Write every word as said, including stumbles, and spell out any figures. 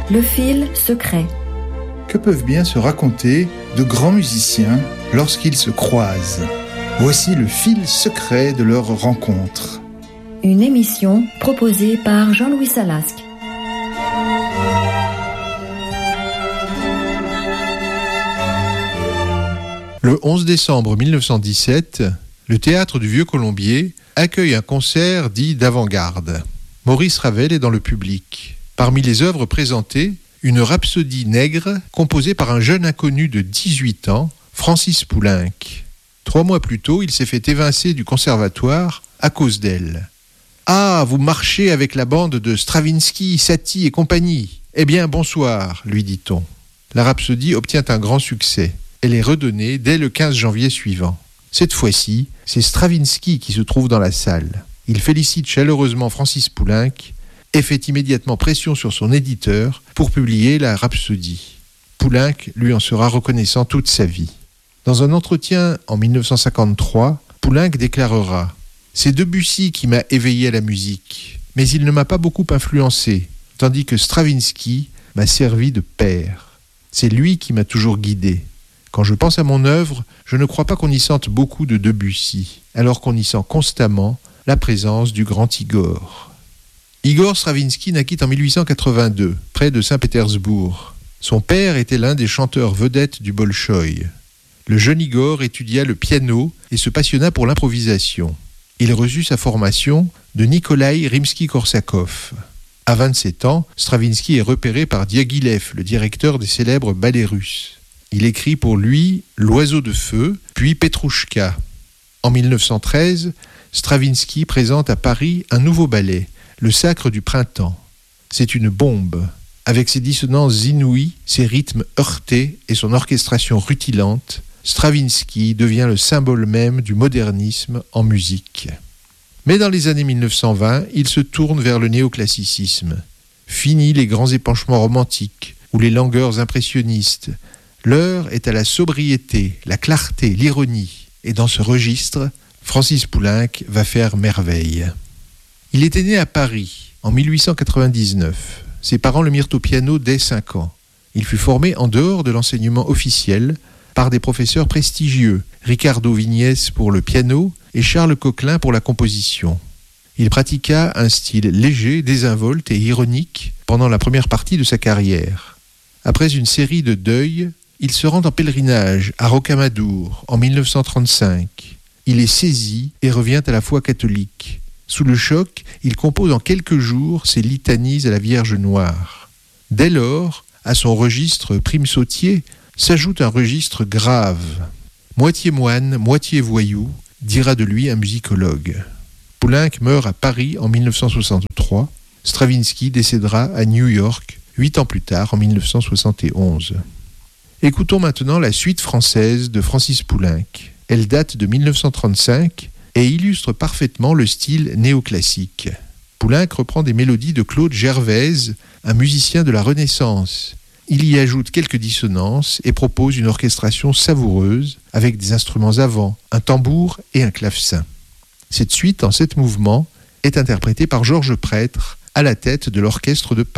Le fil secret. Que peuvent bien se raconter de grands musiciens lorsqu'ils se croisent ? Voici le fil secret de leur rencontre. Une émission proposée par Jean-Louis Salasque. Le onze décembre mille neuf cent dix-sept, le théâtre du Vieux-Colombier accueille un concert dit d'avant-garde. Maurice Ravel est dans le public. Parmi les œuvres présentées, une rhapsodie nègre composée par un jeune inconnu de dix-huit ans, Francis Poulenc. Trois mois plus tôt, il s'est fait évincer du conservatoire à cause d'elle. « Ah, vous marchez avec la bande de Stravinsky, Satie et compagnie. Eh bien, bonsoir, lui dit-on. » La rhapsodie obtient un grand succès. Elle est redonnée dès le quinze janvier suivant. Cette fois-ci, c'est Stravinsky qui se trouve dans la salle. Il félicite chaleureusement Francis Poulenc et fait immédiatement pression sur son éditeur pour publier la rhapsodie. Poulenc lui en sera reconnaissant toute sa vie. Dans un entretien en dix-neuf cent cinquante-trois, Poulenc déclarera « C'est Debussy qui m'a éveillé à la musique, mais il ne m'a pas beaucoup influencé, tandis que Stravinsky m'a servi de père. C'est lui qui m'a toujours guidé. Quand je pense à mon œuvre, je ne crois pas qu'on y sente beaucoup de Debussy, alors qu'on y sent constamment la présence du grand Igor. » Igor Stravinsky naquit en dix-huit cent quatre-vingt-deux, près de Saint-Pétersbourg. Son père était l'un des chanteurs vedettes du Bolchoï. Le jeune Igor étudia le piano et se passionna pour l'improvisation. Il reçut sa formation de Nikolaï Rimsky-Korsakov. À vingt-sept ans, Stravinsky est repéré par Diaghilev, le directeur des célèbres ballets russes. Il écrit pour lui « L'oiseau de feu », puis « Petrouchka ». En dix-neuf cent treize, Stravinsky présente à Paris un nouveau ballet, Le Sacre du Printemps. C'est une bombe. Avec ses dissonances inouïes, ses rythmes heurtés et son orchestration rutilante, Stravinsky devient le symbole même du modernisme en musique. Mais dans les années dix-neuf cent vingt, il se tourne vers le néoclassicisme. Fini les grands épanchements romantiques ou les langueurs impressionnistes. L'heure est à la sobriété, la clarté, l'ironie. Et dans ce registre, Francis Poulenc va faire merveille. Il était né à Paris en dix-huit cent quatre-vingt-dix-neuf. Ses parents le mirent au piano dès cinq ans. Il fut formé en dehors de l'enseignement officiel par des professeurs prestigieux, Ricardo Vignès pour le piano et Charles Coquelin pour la composition. Il pratiqua un style léger, désinvolte et ironique pendant la première partie de sa carrière. Après une série de deuils, il se rend en pèlerinage à Rocamadour en dix-neuf cent trente-cinq. Il est saisi et revient à la foi catholique. Sous le choc, il compose en quelques jours ses litanies à la Vierge Noire. Dès lors, à son registre prime-sautier, s'ajoute un registre grave. Moitié moine, moitié voyou, dira de lui un musicologue. Poulenc meurt à Paris en dix-neuf cent soixante-trois. Stravinsky décédera à New York huit ans plus tard, en dix-neuf cent soixante et onze. Écoutons maintenant la suite française de Francis Poulenc. Elle date de dix-neuf cent trente-cinq et illustre parfaitement le style néoclassique. Poulenc reprend des mélodies de Claude Gervaise, un musicien de la Renaissance. Il y ajoute quelques dissonances et propose une orchestration savoureuse avec des instruments à vent, un tambour et un clavecin. Cette suite en sept mouvements est interprétée par Georges Prêtre à la tête de l'orchestre de Paris.